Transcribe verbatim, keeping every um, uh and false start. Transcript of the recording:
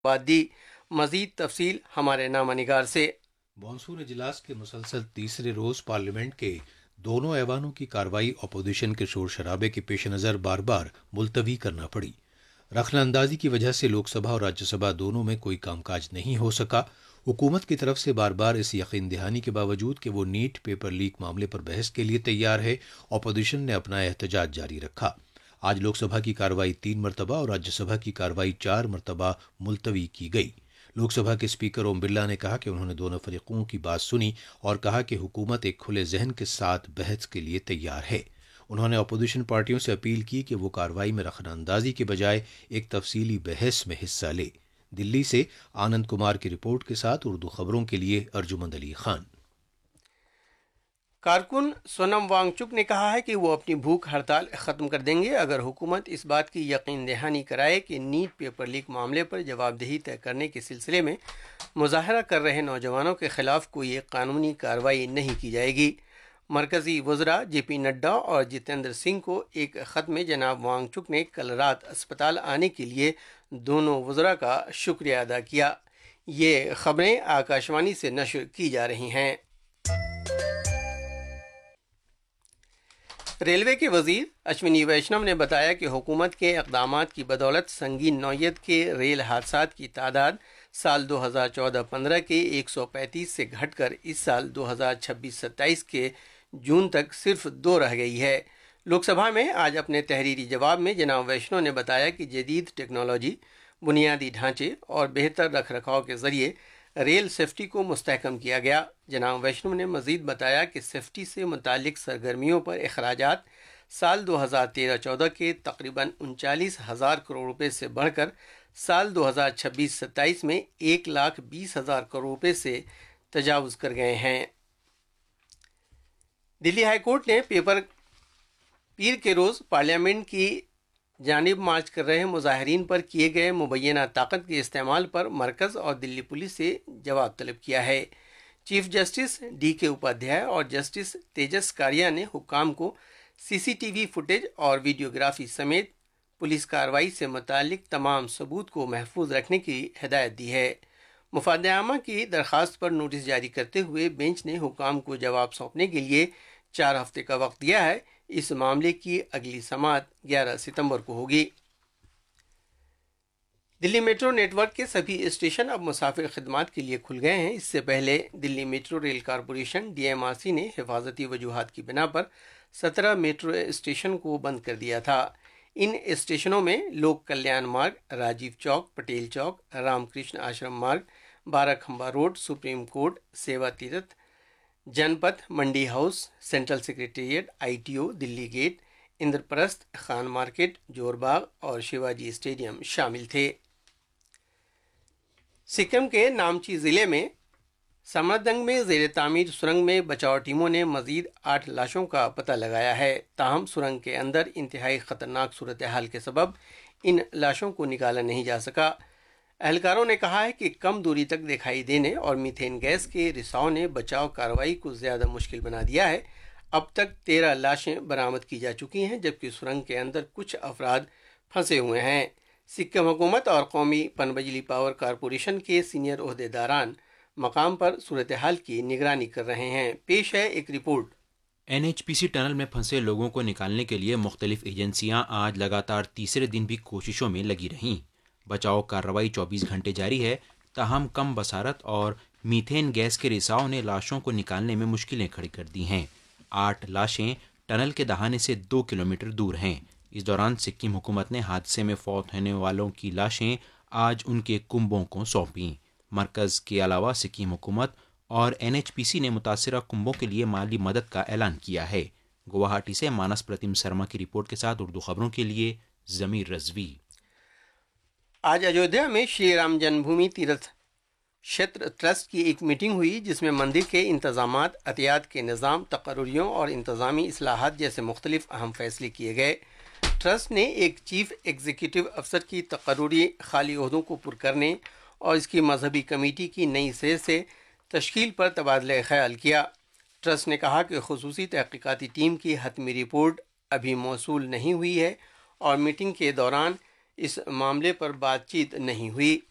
بات دی۔ مزید تفصیل ہمارے نامہ نگار سے۔ مانسون اجلاس کے مسلسل تیسرے روز پارلیمنٹ کے دونوں ایوانوں کی کارروائی اپوزیشن کے شور شرابے کے پیش نظر بار بار ملتوی کرنا پڑی۔ رخنہ اندازی کی وجہ سے لوک سبھا اور راجیہ سبھا دونوں میں کوئی کام کاج نہیں ہو سکا۔ حکومت کی طرف سے بار بار اس یقین دہانی کے باوجود کہ وہ نیٹ پیپر لیک معاملے پر بحث کے لیے تیار ہے، اپوزیشن نے اپنا احتجاج جاری رکھا۔ آج لوک سبھا کی کارروائی تین مرتبہ اور راجیہ سبھا کی کارروائی چار مرتبہ ملتوی کی گئی۔ لوک سبھا کے اسپیکر اوم برلا نے کہا کہ انہوں نے دونوں فریقوں کی بات سنی اور کہا کہ حکومت ایک کھلے ذہن کے ساتھ بحث کے لیے تیار ہے۔ انہوں نے اپوزیشن پارٹیوں سے اپیل کی کہ وہ کارروائی میں رخنہ اندازی کے بجائے ایک تفصیلی بحث میں حصہ لے۔ دلی سے آنند کمار کی رپورٹ کے ساتھ اردو خبروں کے لیے ارجمند علی خان۔ کارکن سونم وانگ چک نے کہا ہے کہ وہ اپنی بھوک ہڑتال ختم کر دیں گے اگر حکومت اس بات کی یقین دہانی کرائے کہ نیٹ پیپر لیک معاملے پر جواب دہی طے کرنے کے سلسلے میں مظاہرہ کر رہے نوجوانوں کے خلاف کوئی قانونی کارروائی نہیں کی جائے گی۔ مرکزی وزراء جے پی نڈا اور جتیندر سنگھ کو ایک خط میں جناب وانگ چک نے کل رات اسپتال آنے کے لیے دونوں وزراء کا شکریہ ادا کیا۔ یہ خبریں آکاشوانی سے نشر کی جا رہی ہیں۔ ریلوے کے وزیر اشونی ویشنو نے بتایا کہ حکومت کے اقدامات کی بدولت سنگین نوعیت کے ریل حادثات کی تعداد سال دو ہزار چودہ پندرہ کے ایک سو پینتیس سے گھٹ کر اس سال دو ہزار چھبیس ستائیس کے جون تک صرف دو رہ گئی ہے۔ لوک سبھا میں آج اپنے تحریری جواب میں جناب ویشنو نے بتایا کہ جدید ٹیکنالوجی، بنیادی ڈھانچے اور بہتر رکھ رکھاؤ کے ذریعے ریل سیفٹی کو مستحکم کیا گیا۔ جناب ویشنو نے مزید بتایا کہ سیفٹی سے متعلق سرگرمیوں پر اخراجات سال دو ہزار تیرہ چودہ کے تقریباً انچالیس ہزار کروڑ روپے سے بڑھ کر سال دو ہزار چھبیس ستائیس میں ایک لاکھ بیس ہزار کروڑ روپے سے تجاوز کر گئے ہیں۔ دلی ہائی کورٹ نے پیپر پیر کے روز پارلیمنٹ کی جانب مارچ کر رہے مظاہرین پر کیے گئے مبینہ طاقت کے استعمال پر مرکز اور دلی پولیس سے جواب طلب کیا ہے۔ چیف جسٹس ڈی کے اپادھیائے اور جسٹس تیجس کاریا نے حکام کو سی سی ٹی وی فوٹیج اور ویڈیوگرافی سمیت پولیس کارروائی سے متعلق تمام ثبوت کو محفوظ رکھنے کی ہدایت دی ہے۔ مفاد عامہ کی درخواست پر نوٹس جاری کرتے ہوئے بینچ نے حکام کو جواب سونپنے کے لیے چار ہفتے کا وقت دیا ہے۔ اس معاملے کی اگلی سماعت گیارہ ستمبر کو ہوگی۔ دلی میٹرو نیٹ ورک کے سبھی اسٹیشن اب مسافر خدمات کے لیے کھل گئے ہیں۔ اس سے پہلے دلی metro rail corporation D M R C نے حفاظتی وجوہات کی بنا پر سترہ میٹرو اسٹیشن کو بند کر دیا تھا۔ ان اسٹیشنوں میں لوک کلیان مارگ، راجیو چوک، پٹیل چوک، رام کرشن آشرم مارگ، بارہ کھمبا روڈ، سپریم کورٹ، سیوا تیرتھ، جن پتھ، منڈی house, central secretariat, I T O, Delhi get, اندر پرست، خان مارکیٹ، جور باغ اور شیواجی اسٹیڈیم شامل تھے۔ سکم کے نامچی ضلع میں سمردنگ میں زیر تعمیر سرنگ میں بچاؤ ٹیموں نے مزید آٹھ لاشوں کا پتہ لگایا ہے، تاہم سرنگ کے اندر انتہائی خطرناک صورتحال کے سبب ان لاشوں کو نکالا نہیں جا سکا۔ اہلکاروں نے کہا ہے کہ کم دوری تک دکھائی دینے اور میتھین گیس کے رساؤ نے بچاؤ کارروائی کو زیادہ مشکل بنا دیا ہے۔ اب تک تیرہ لاشیں برآمد کی جا چکی ہیں، جبکہ سرنگ کے اندر کچھ افراد پھنسے ہوئے ہیں۔ سکم حکومت اور قومی پن بجلی پاور کارپوریشن کے سینئر عہدیداران مقام پر صورتحال کی نگرانی کر رہے ہیں۔ پیش ہے ایک رپورٹ۔ این ایچ پی سی ٹنل میں پھنسے لوگوں کو نکالنے کے لیے مختلف ایجنسیاں آج لگاتار تیسرے دن بھی کوششوں میں لگی رہیں۔ بچاؤ کارروائی چوبیس گھنٹے جاری ہے، تاہم کم بصارت اور میتھین گیس کے رساؤ نے لاشوں کو نکالنے میں مشکلیں کھڑی کر دی ہیں۔ آٹھ لاشیں ٹنل کے دہانے سے دو کلومیٹر دور ہیں۔ اس دوران سکم حکومت نے حادثے میں فوت ہونے والوں کی لاشیں آج ان کے کنبوں کو سونپیں۔ مرکز کے علاوہ سکم حکومت اور این ایچ پی سی نے متاثرہ کنبوں کے لیے مالی مدد کا اعلان کیا ہے۔ گوہاٹی سے مانس پرتم سرما کی رپورٹ کے ساتھ اردو خبروں کے لیے ضمیر رضوی۔ آج ایودھیا میں شری رام جنم بھومی تیرتھ شیتر ٹرسٹ کی ایک میٹنگ ہوئی، جس میں مندر کے انتظامات، عطیات کے نظام، تقرریوں اور انتظامی اصلاحات جیسے مختلف اہم فیصلے کیے گئے۔ ٹرسٹ نے ایک چیف ایگزیکٹو افسر کی تقرری خالی عہدوں کو پر کرنے اور اس کی مذہبی کمیٹی کی نئی سیر سے تشکیل پر تبادلہ خیال کیا۔ ٹرسٹ نے کہا کہ خصوصی تحقیقاتی ٹیم کی حتمی رپورٹ ابھی موصول نہیں ہوئی ہے اور میٹنگ کے دوران اس معاملے پر بات چیت نہیں ہوئی۔